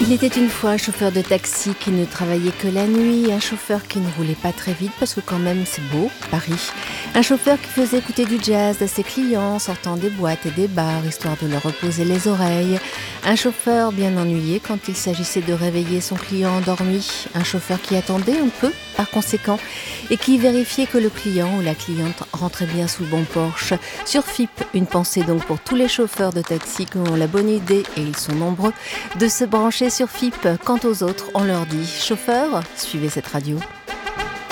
Il était une fois un chauffeur de taxi qui ne travaillait que la nuit, un chauffeur qui ne roulait pas très vite parce que quand même c'est beau, Paris. Un chauffeur qui faisait écouter du jazz à ses clients sortant des boîtes et des bars histoire de leur reposer les oreilles. Un chauffeur bien ennuyé quand il s'agissait de réveiller son client endormi. Un chauffeur qui attendait un peu par conséquent et qui vérifiait que le client ou la cliente rentrait bien sous le bon porche. Sur FIP, une pensée donc pour tous les chauffeurs de taxi qui ont la bonne idée, et ils sont nombreux, de se brancher sur FIP. Quant aux autres, on leur dit « Chauffeur, suivez cette radio ».